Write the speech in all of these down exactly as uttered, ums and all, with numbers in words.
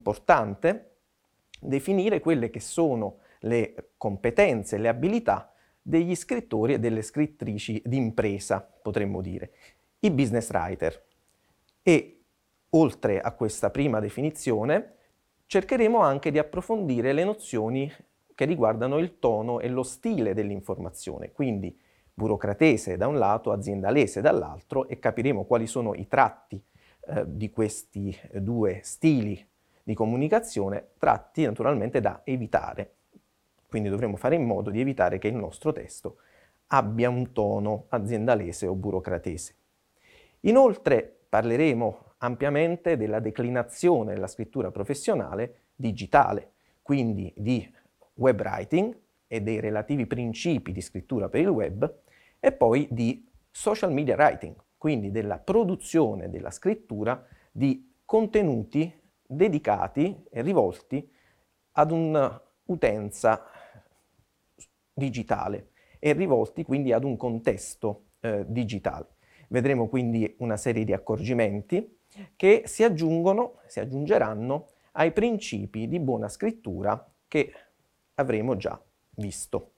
importante definire quelle che sono le competenze, le abilità degli scrittori e delle scrittrici d'impresa, potremmo dire, i business writer. E oltre a questa prima definizione, cercheremo anche di approfondire le nozioni che riguardano il tono e lo stile dell'informazione, quindi burocratese da un lato, aziendalese dall'altro, e capiremo quali sono i tratti eh, di questi due stili di comunicazione, tratti naturalmente da evitare. Quindi dovremo fare in modo di evitare che il nostro testo abbia un tono aziendalese o burocratese. Inoltre parleremo ampiamente della declinazione della scrittura professionale digitale, quindi di web writing e dei relativi principi di scrittura per il web, e poi di social media writing, quindi della produzione della scrittura di contenuti dedicati e rivolti ad un'utenza digitale e rivolti quindi ad un contesto eh, digitale. Vedremo quindi una serie di accorgimenti che si aggiungono, si aggiungeranno ai principi di buona scrittura che avremo già visto.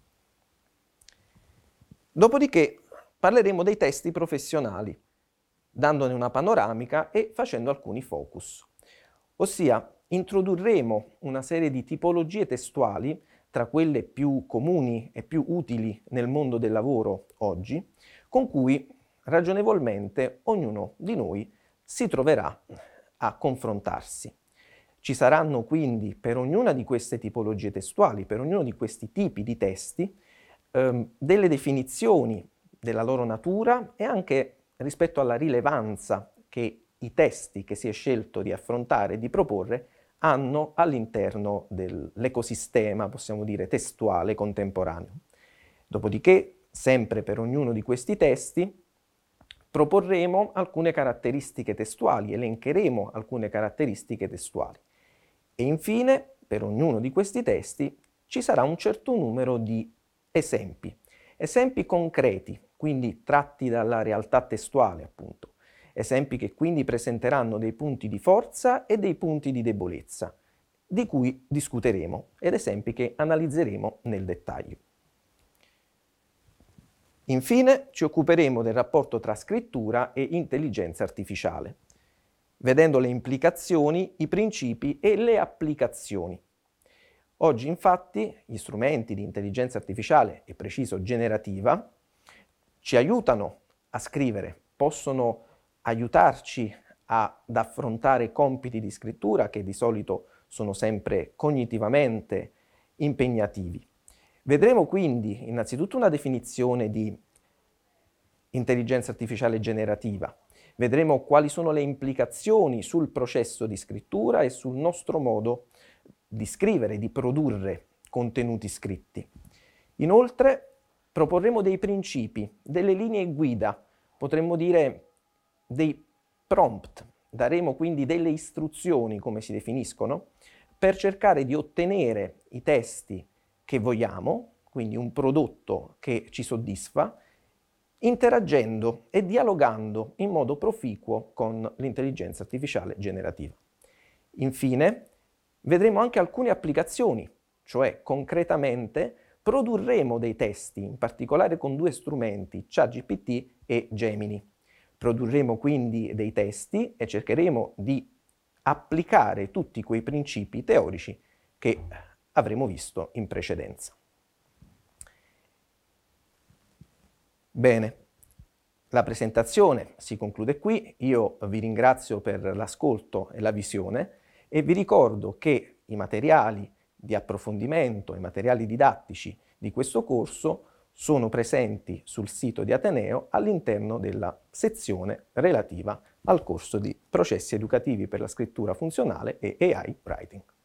Dopodiché parleremo dei testi professionali, dandone una panoramica e facendo alcuni focus. Ossia, introdurremo una serie di tipologie testuali, tra quelle più comuni e più utili nel mondo del lavoro oggi, con cui ragionevolmente ognuno di noi si troverà a confrontarsi. Ci saranno quindi per ognuna di queste tipologie testuali, per ognuno di questi tipi di testi, ehm, delle definizioni della loro natura e anche rispetto alla rilevanza che i testi che si è scelto di affrontare e di proporre hanno all'interno dell'ecosistema, possiamo dire, testuale contemporaneo. Dopodiché, sempre per ognuno di questi testi, proporremo alcune caratteristiche testuali, elencheremo alcune caratteristiche testuali. E infine, per ognuno di questi testi, ci sarà un certo numero di esempi, esempi concreti, quindi tratti dalla realtà testuale, appunto. Esempi che quindi presenteranno dei punti di forza e dei punti di debolezza, di cui discuteremo, ed esempi che analizzeremo nel dettaglio. Infine ci occuperemo del rapporto tra scrittura e intelligenza artificiale, vedendo le implicazioni, i principi e le applicazioni. Oggi infatti gli strumenti di intelligenza artificiale, e preciso generativa, ci aiutano a scrivere, possono aiutarci ad affrontare compiti di scrittura che di solito sono sempre cognitivamente impegnativi. Vedremo quindi innanzitutto una definizione di intelligenza artificiale generativa, vedremo quali sono le implicazioni sul processo di scrittura e sul nostro modo di scrivere, di produrre contenuti scritti. Inoltre proporremo dei principi, delle linee guida, potremmo dire dei prompt, daremo quindi delle istruzioni, come si definiscono, per cercare di ottenere i testi che vogliamo, quindi un prodotto che ci soddisfa, interagendo e dialogando in modo proficuo con l'intelligenza artificiale generativa. Infine, vedremo anche alcune applicazioni, cioè concretamente produrremo dei testi, in particolare con due strumenti, ChatGPT e Gemini. Produrremo quindi dei testi e cercheremo di applicare tutti quei principi teorici che avremo visto in precedenza. Bene, la presentazione si conclude qui. Io vi ringrazio per l'ascolto e la visione e vi ricordo che i materiali di approfondimento, i materiali didattici di questo corso sono presenti sul sito di Ateneo all'interno della sezione relativa al corso di processi educativi per la scrittura funzionale e A I Writing.